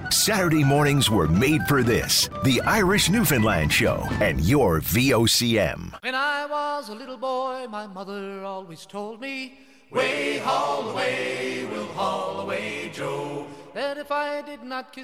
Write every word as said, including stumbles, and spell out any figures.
Saturday mornings were made for this. The Irish Newfoundland Show and your V O C M. When I was a little boy, my mother always told me, way haul away, we'll haul away, Joe, that if I did not kiss